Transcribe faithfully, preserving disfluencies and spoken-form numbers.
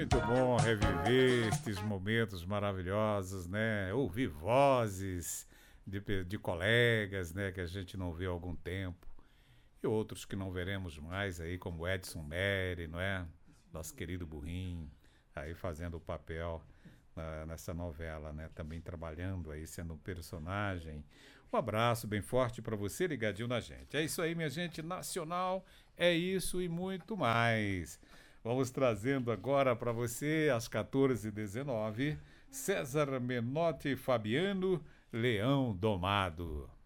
muito bom reviver estes momentos maravilhosos, né? Ouvir vozes de, de colegas, né? Que a gente não vê há algum tempo. E outros que não veremos mais aí, como Edson Meri, não é? Nosso querido Burrinho, aí fazendo o papel uh, nessa novela, né? Também trabalhando aí, sendo um personagem. Um abraço bem forte para você, ligadinho na gente. É isso aí, minha gente, nacional, é isso e muito mais. Vamos trazendo agora para você, às quatorze e dezenove, César Menotti e Fabiano, Leão Domado.